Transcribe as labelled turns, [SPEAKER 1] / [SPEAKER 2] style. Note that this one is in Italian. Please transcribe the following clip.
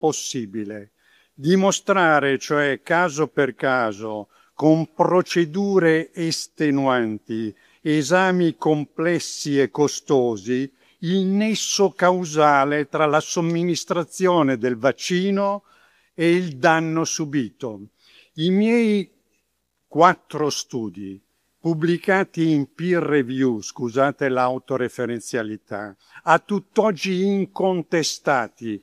[SPEAKER 1] possibile. Dimostrare, cioè caso per caso, con procedure estenuanti, esami complessi e costosi, il nesso causale tra la somministrazione del vaccino e il danno subito. I miei 4 studi, pubblicati in peer review, scusate l'autoreferenzialità, a tutt'oggi incontestati